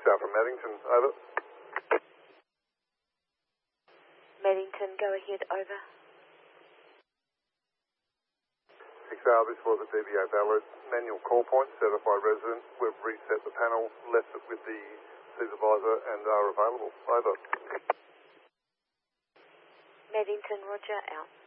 6R from Maddington, over. Maddington, go ahead, over. 6R, this was a DBA valid. Manual call point, certified resident. We've reset the panel, left it with the supervisor and are available. Over. Maddington, roger, out.